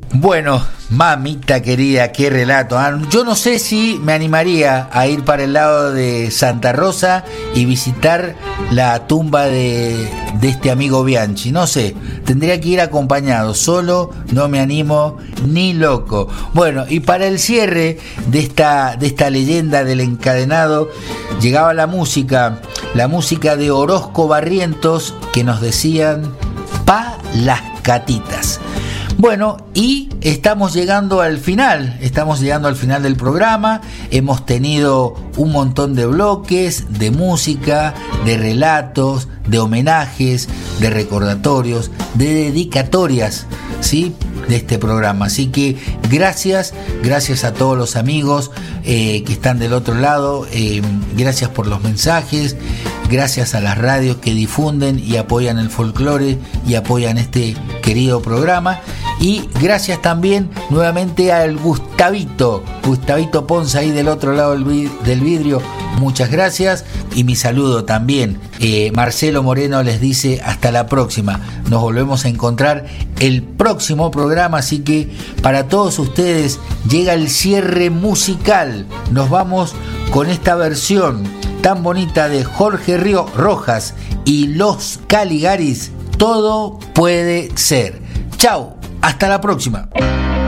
Bueno, mamita querida, qué relato. Yo no sé si me animaría a ir para el lado de Santa Rosa y visitar la tumba de este amigo Bianchi. No sé, tendría que ir acompañado. Solo no me animo ni loco. Bueno, y para el cierre de esta leyenda del encadenado, llegaba la música de Orozco Barrientos, que nos decían pa las catitas. Bueno, y estamos llegando al final del programa. Hemos tenido un montón de bloques, de música, de relatos, de homenajes, de recordatorios, de dedicatorias, ¿sí?, de este programa. Así que gracias a todos los amigos que están del otro lado. Gracias por los mensajes, gracias a las radios que difunden y apoyan el folclore y apoyan este querido programa. Y gracias también nuevamente al Gustavito Ponce ahí del otro lado del vidrio. Muchas gracias y mi saludo también. Marcelo Moreno les dice hasta la próxima. Nos volvemos a encontrar el próximo programa, así que para todos ustedes llega el cierre musical. Nos vamos con esta versión tan bonita de Jorge Río Rojas y Los Caligaris. Todo puede ser. Chau. Hasta la próxima.